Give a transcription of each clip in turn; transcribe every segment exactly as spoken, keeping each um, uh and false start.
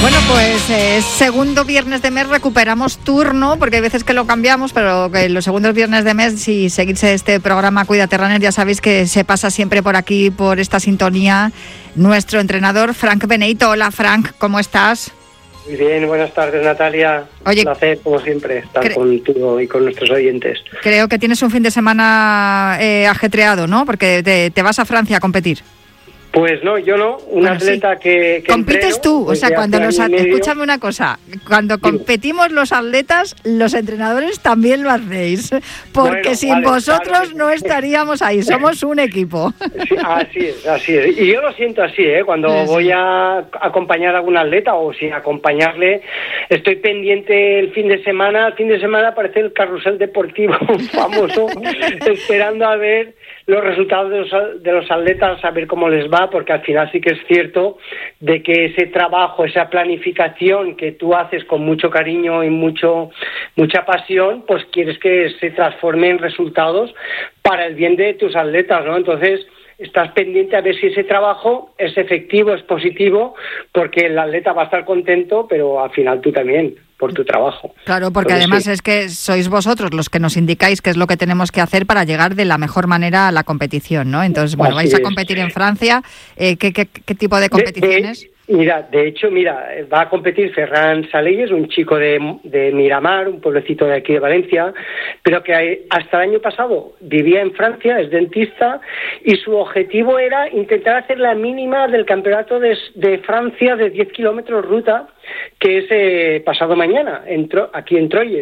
Bueno, pues eh, segundo viernes de mes recuperamos turno, porque hay veces que lo cambiamos, pero que los segundos viernes de mes, si seguís este programa Cuídate Runner, ya sabéis que se pasa siempre por aquí, por esta sintonía, nuestro entrenador Frank Benedito. Hola Frank, ¿cómo estás? Muy bien, buenas tardes Natalia. Oye, un placer, como siempre, estar cre- contigo y con nuestros oyentes. Creo que tienes un fin de semana eh, ajetreado, ¿no? Porque te, te vas a Francia a competir. Pues no, yo no, un Bueno, atleta sí. que, que compites entreno tú, o sea, desde cuando hace los año y medio. escúchame una cosa, cuando competimos los atletas, los entrenadores también lo hacéis, porque Bueno, sin vale, vosotros claro que no sí. estaríamos ahí, somos un equipo. Sí, así es, así es. Y yo lo siento así, ¿eh? Cuando Sí, sí. voy a acompañar a algún atleta o sin acompañarle, estoy pendiente el fin de semana. El fin de semana aparece el carrusel deportivo famoso, esperando a ver los resultados de los, de los atletas, a ver cómo les va, porque al final sí que es cierto de que ese trabajo, esa planificación que tú haces con mucho cariño y mucho mucha pasión, pues quieres que se transforme en resultados para el bien de tus atletas, ¿no? Entonces estás pendiente a ver si ese trabajo es efectivo, es positivo, porque el atleta va a estar contento, pero al final tú también, por tu trabajo. Claro, porque Entonces, además sí. es que sois vosotros los que nos indicáis qué es lo que tenemos que hacer para llegar de la mejor manera a la competición, ¿no? Entonces, bueno, Así vais a es. competir en Francia. Eh, ¿qué, qué, ¿Qué tipo de competiciones? De, de, mira, de hecho, mira, va a competir Ferran Salelles, un chico de, de Miramar, un pueblecito de aquí de Valencia, pero que hasta el año pasado vivía en Francia, es dentista, y su objetivo era intentar hacer la mínima del campeonato de, de Francia de diez kilómetros ruta, que es eh, pasado mañana, en Tro- aquí en Troyes.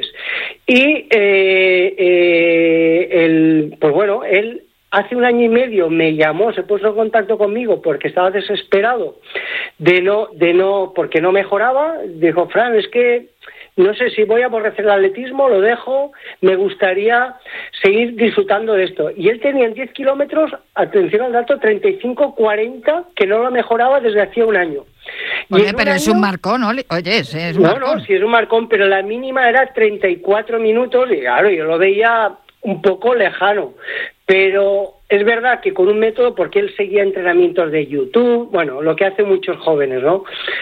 Y, eh, eh, el, pues bueno, él hace un año y medio me llamó, se puso en contacto conmigo porque estaba desesperado de no, de no, porque no mejoraba. Dijo, Fran, es que no sé si voy a aborrecer el atletismo, lo dejo, me gustaría seguir disfrutando de esto. Y él tenía en diez kilómetros, atención al dato, treinta y cinco cuarenta, que no lo mejoraba desde hacía un año. Oye, pero es un marcón, ¿no? Oye, es, es un No, marcón. no, sí es un marcón, pero la mínima era treinta y cuatro minutos y claro, yo lo veía un poco lejano. Pero es verdad que con un método, porque él seguía entrenamientos de YouTube, bueno, lo que hacen muchos jóvenes, ¿no?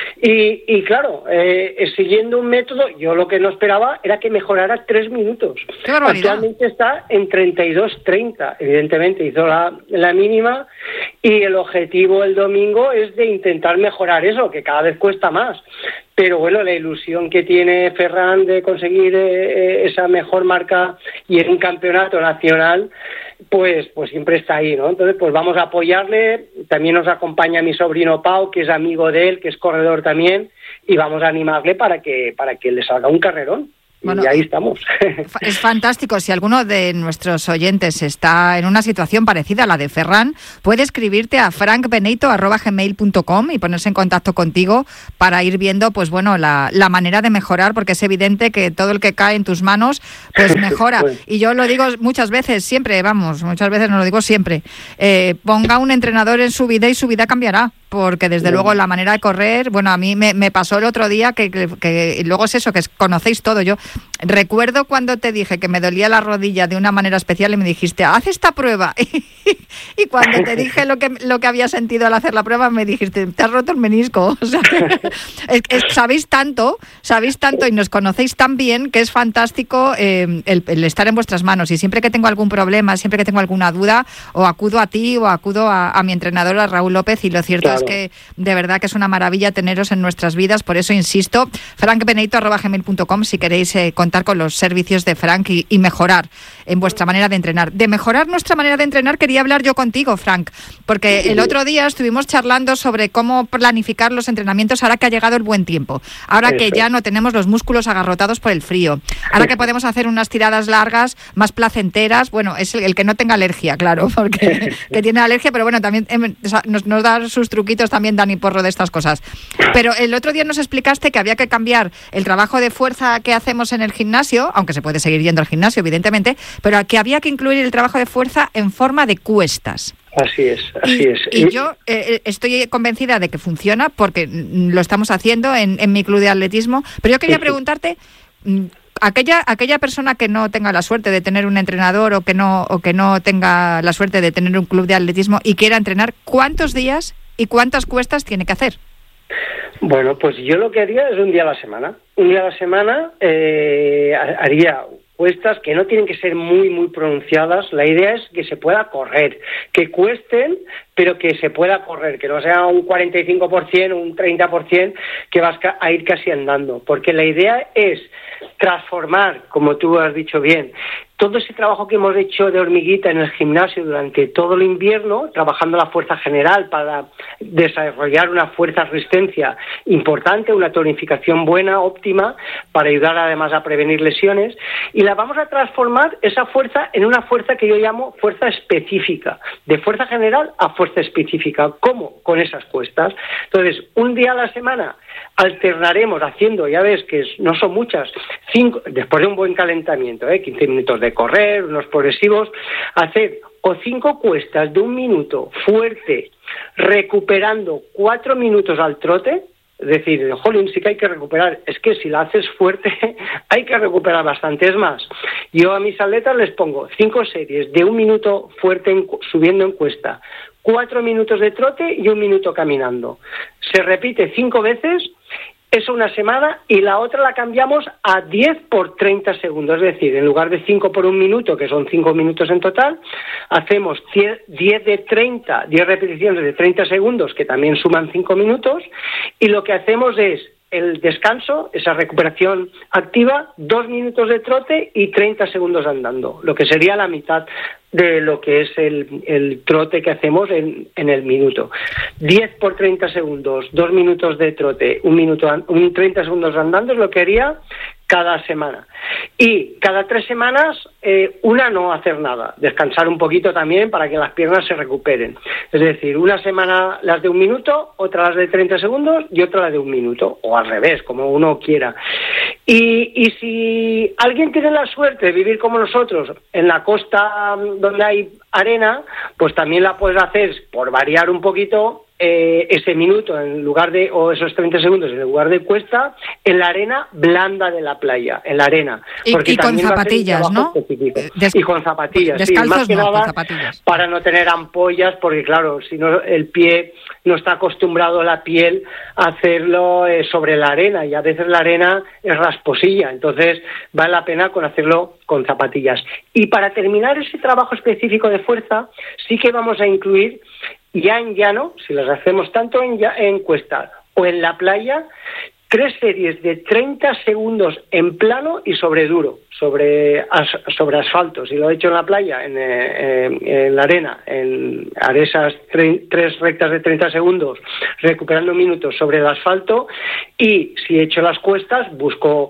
Y, y claro, eh, siguiendo un método, yo lo que no esperaba era que mejorara tres minutos. ¡Qué barbaridad! Actualmente está en treinta y dos treinta, evidentemente hizo la, la mínima, y el objetivo el domingo es de intentar mejorar eso, que cada vez cuesta más. Pero bueno, la ilusión que tiene Ferran de conseguir eh, esa mejor marca y en un campeonato nacional, pues pues siempre está ahí, ¿no? Entonces, pues vamos a apoyarle. También nos acompaña mi sobrino Pau, que es amigo de él, que es corredor también, y vamos a animarle para que para que le salga un carrerón. Bueno, y ahí estamos. Es fantástico. Si alguno de nuestros oyentes está en una situación parecida a la de Ferran, puede escribirte a frank benito arroba gmail punto com y ponerse en contacto contigo para ir viendo, pues bueno, la, la manera de mejorar, porque es evidente que todo el que cae en tus manos, pues mejora. Bueno. Y yo lo digo muchas veces, siempre, vamos, muchas veces no lo digo siempre. Eh, ponga un entrenador en su vida y su vida cambiará. Porque desde Bueno. luego la manera de correr, bueno, a mí me, me pasó el otro día que, que, que luego es eso, que conocéis todo. Yo recuerdo cuando te dije que me dolía la rodilla de una manera especial y me dijiste, haz esta prueba. Y cuando te dije lo que lo que había sentido al hacer la prueba, me dijiste, te has roto el menisco. O sea, es, es, sabéis tanto, sabéis tanto y nos conocéis tan bien que es fantástico eh, el, el estar en vuestras manos. Y siempre que tengo algún problema, siempre que tengo alguna duda, o acudo a ti o acudo a, a mi entrenador, a Raúl López, y lo cierto claro. es que de verdad que es una maravilla teneros en nuestras vidas. Por eso insisto, frank benito arroba gmail punto com si queréis eh, contar con los servicios de Frank y, y mejorar en vuestra manera de entrenar. De mejorar nuestra manera de entrenar quería hablar yo contigo, Frank, porque el otro día estuvimos charlando sobre cómo planificar los entrenamientos ahora que ha llegado el buen tiempo, ahora Eso. que ya no tenemos los músculos agarrotados por el frío, ahora que podemos hacer unas tiradas largas, más placenteras. Bueno, es el, el que no tenga alergia, claro, porque que tiene alergia, pero bueno, también eh, nos, nos da sus truquitos también Dani Porro de estas cosas. Pero el otro día nos explicaste que había que cambiar el trabajo de fuerza que hacemos en el gimnasio, aunque se puede seguir yendo al gimnasio, evidentemente, pero que había que incluir el trabajo de fuerza en forma de cuestas. Así es, así y, es. Y yo eh, estoy convencida de que funciona porque lo estamos haciendo en, en mi club de atletismo, pero yo quería preguntarte, aquella aquella persona que no tenga la suerte de tener un entrenador o que no o que no tenga la suerte de tener un club de atletismo y quiera entrenar, ¿cuántos días y cuántas cuestas tiene que hacer? Bueno, pues yo lo que haría es un día a la semana. Un día a la semana eh, haría cuestas que no tienen que ser muy, muy pronunciadas. La idea es que se pueda correr, que cuesten, pero que se pueda correr, que no sea un cuarenta y cinco por ciento, un treinta por ciento, que vas a ir casi andando. Porque la idea es transformar, como tú has dicho bien, todo ese trabajo que hemos hecho de hormiguita en el gimnasio durante todo el invierno, trabajando la fuerza general para desarrollar una fuerza-resistencia importante, una tonificación buena, óptima, para ayudar además a prevenir lesiones, y la vamos a transformar esa fuerza en una fuerza que yo llamo fuerza específica, de fuerza general a fuerza específica. ¿Cómo? Con esas cuestas. Entonces, un día a la semana alternaremos haciendo, ya ves que no son muchas, cinco, después de un buen calentamiento, ¿eh? quince minutos de correr, unos progresivos, hacer o cinco cuestas de un minuto fuerte, recuperando cuatro minutos al trote. Es decir, jolín, sí que hay que recuperar. Es que si la haces fuerte, hay que recuperar bastante. Es más, yo a mis atletas les pongo cinco series de un minuto fuerte en, subiendo en cuesta, cuatro minutos de trote y un minuto caminando. Se repite cinco veces, eso una semana, y la otra la cambiamos a diez por treinta segundos. Es decir, en lugar de cinco por un minuto, que son cinco minutos en total, hacemos diez de treinta, diez repeticiones de treinta segundos, que también suman cinco minutos, y lo que hacemos es el descanso, esa recuperación activa, dos minutos de trote y treinta segundos andando, lo que sería la mitad de lo que es el, el trote que hacemos en, en el minuto. diez por treinta segundos, dos minutos de trote, un minuto, un treinta segundos andando es lo que haría cada semana. Y cada tres semanas, eh, una no hacer nada, descansar un poquito también para que las piernas se recuperen. Es decir, una semana las de un minuto, otra las de treinta segundos y otra las de un minuto, o al revés, como uno quiera. Y, y si alguien tiene la suerte de vivir como nosotros, en la costa donde hay arena, pues también la puedes hacer, por variar un poquito, Eh, ese minuto en lugar de, o esos treinta segundos en lugar de cuesta, en la arena blanda de la playa, en la arena. Y, porque y con zapatillas, ¿no? Des- y con zapatillas, sí, más que no, nada con zapatillas. Para no tener ampollas, porque claro, si no el pie no está acostumbrado la piel a hacerlo eh, sobre la arena, y a veces la arena es rasposilla, entonces vale la pena con hacerlo con zapatillas. Y para terminar ese trabajo específico de fuerza, sí que vamos a incluir ya en llano, si las hacemos tanto en, en cuesta o en la playa, tres series de treinta segundos en plano y sobre duro, sobre, as, sobre asfalto. Si lo he hecho en la playa, en, eh, en la arena, en haré esas tre- tres rectas de treinta segundos, recuperando minutos sobre el asfalto, y si he hecho las cuestas, busco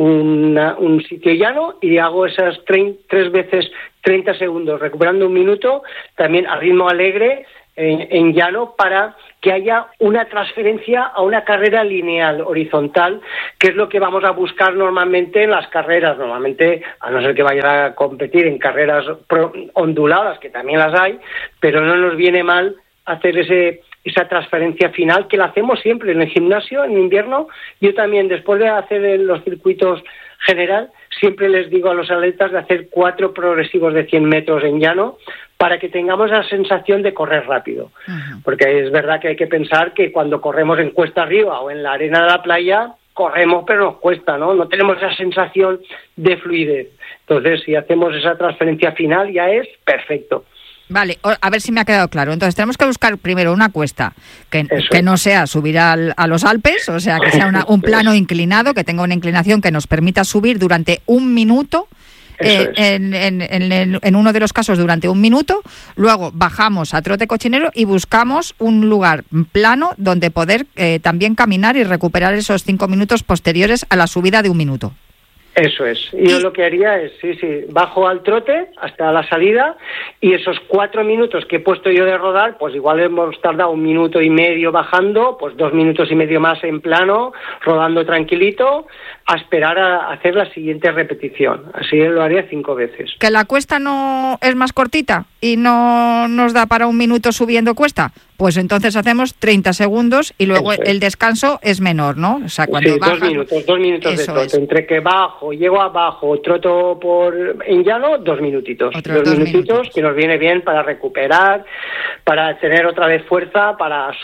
una, un sitio llano y hago esas tre- tres veces treinta segundos, recuperando un minuto, también a ritmo alegre, En, en llano, para que haya una transferencia a una carrera lineal, horizontal, que es lo que vamos a buscar normalmente en las carreras, normalmente, a no ser que vayas a competir en carreras pro, onduladas, que también las hay, pero no nos viene mal hacer ese esa transferencia final, que la hacemos siempre en el gimnasio, en invierno. Yo también, después de hacer los circuitos general, siempre les digo a los atletas de hacer cuatro progresivos de cien metros en llano, para que tengamos la sensación de correr rápido. Uh-huh. Porque es verdad que hay que pensar que cuando corremos en cuesta arriba o en la arena de la playa, corremos pero nos cuesta, ¿no? No tenemos esa sensación de fluidez. Entonces, si hacemos esa transferencia final, ya es perfecto. Vale, a ver si me ha quedado claro. Entonces tenemos que buscar primero una cuesta que, que no sea subir al, a los Alpes, o sea, que sea una, un plano inclinado, que tenga una inclinación que nos permita subir durante un minuto. Eh, en, en, en, en uno de los casos durante un minuto, luego bajamos a trote cochinero y buscamos un lugar plano donde poder eh, también caminar y recuperar esos cinco minutos posteriores a la subida de un minuto. Eso es. Yo y... lo que haría es, sí, sí, bajo al trote hasta la salida, y esos cuatro minutos que he puesto yo de rodar, pues igual hemos tardado un minuto y medio bajando, pues dos minutos y medio más en plano, rodando tranquilito, a esperar a hacer la siguiente repetición. Así lo haría cinco veces. ¿Que la cuesta no es más cortita y no nos da para un minuto subiendo cuesta? Pues entonces hacemos treinta segundos y luego el descanso es menor, ¿no? O sea, cuando sí, bajas, dos minutos, dos minutos de trote. Es. Entre que bajo, llego abajo, troto por en llano, dos minutitos. Otros dos, dos minutitos minutos. Que nos viene bien para recuperar, para tener otra vez fuerza para subir.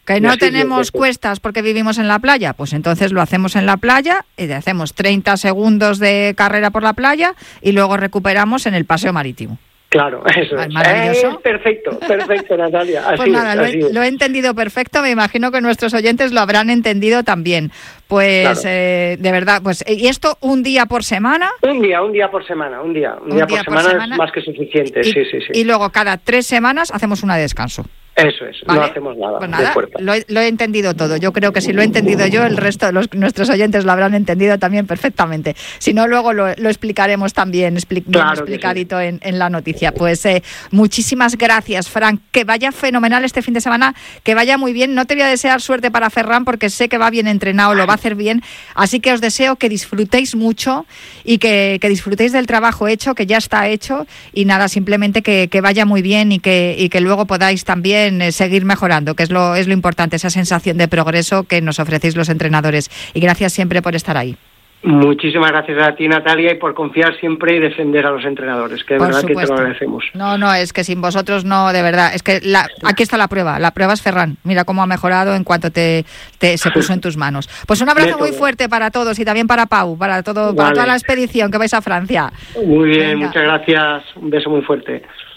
Que no tenemos cuestas porque vivimos en la playa, pues entonces lo hacemos en la playa y hacemos treinta segundos de carrera por la playa y luego recuperamos en el paseo marítimo. Claro, eso es. Maravilloso. Eh, perfecto, perfecto, Natalia. Así pues nada, es, lo, así he, es. lo he entendido perfecto, me imagino que nuestros oyentes lo habrán entendido también. Pues claro. eh, de verdad, pues ¿y esto un día por semana? Un día, un día por semana, un día. Un, un día, día por, por semana, semana es más que suficiente, y, sí, sí, sí. Y luego cada tres semanas hacemos una de descanso. Eso es, ¿vale? No hacemos nada. Pues nada, lo he, lo he entendido todo. Yo creo que si lo he entendido yo, el resto de los, nuestros oyentes lo habrán entendido también perfectamente. Si no, luego lo, lo explicaremos también, expli- claro bien explicadito sí. en, en la noticia. Pues eh, muchísimas gracias, Fran. Que vaya fenomenal este fin de semana, que vaya muy bien. No te voy a desear suerte para Ferran porque sé que va bien entrenado, lo va a hacer bien. Así que os deseo que disfrutéis mucho y que, que disfrutéis del trabajo hecho, que ya está hecho. Y nada, simplemente que, que vaya muy bien y que, y que luego podáis también seguir mejorando, que es lo, es lo importante, esa sensación de progreso que nos ofrecéis los entrenadores. Y gracias siempre por estar ahí. Muchísimas gracias a ti, Natalia, y por confiar siempre y defender a los entrenadores, que de por verdad supuesto. Que te lo agradecemos. No, no, es que sin vosotros no, de verdad, es que la, aquí está la prueba, la prueba es Ferran, mira cómo ha mejorado en cuanto te, te se puso en tus manos. Pues un abrazo muy fuerte para todos y también para Pau, para todo, para vale. toda la expedición que vais a Francia. Muy bien, Venga. Muchas gracias, un beso muy fuerte.